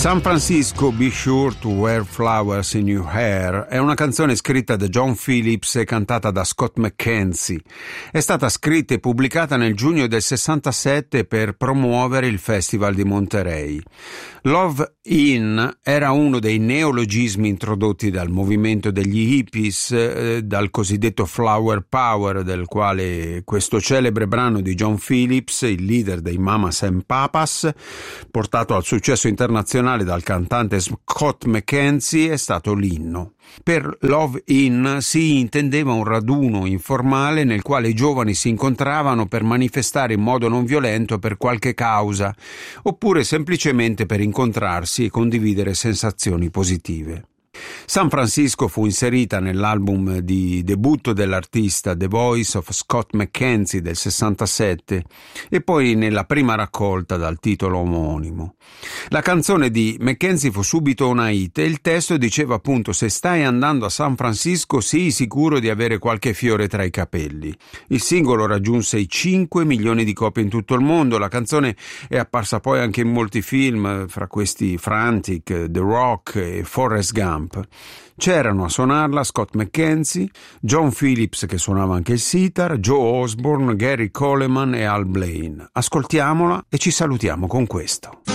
San Francisco, Be Sure to Wear Flowers in Your Hair è una canzone scritta da John Phillips e cantata da Scott McKenzie. È stata scritta e pubblicata nel giugno del 67 per promuovere il Festival di Monterey. Love In era uno dei neologismi introdotti dal movimento degli hippies, dal cosiddetto Flower Power, del quale questo celebre brano di John Phillips, il leader dei Mamas and Papas, portato al successo internazionale dal cantante Scott McKenzie, è stato l'inno. Per Love In si intendeva un raduno informale nel quale i giovani si incontravano per manifestare in modo non violento per qualche causa, oppure semplicemente per incontrarsi e condividere sensazioni positive. San Francisco fu inserita nell'album di debutto dell'artista The Voice of Scott McKenzie del 67 e poi nella prima raccolta dal titolo omonimo. La canzone di McKenzie fu subito una hit e il testo diceva appunto: se stai andando a San Francisco sii sicuro di avere qualche fiore tra i capelli. Il singolo raggiunse i 5 milioni di copie in tutto il mondo. La canzone è apparsa poi anche in molti film, fra questi Frantic, The Rock e Forrest Gump. C'erano a suonarla Scott McKenzie, John Phillips che suonava anche il sitar, Joe Osborne, Gary Coleman e Al Blaine. Ascoltiamola e ci salutiamo con questo.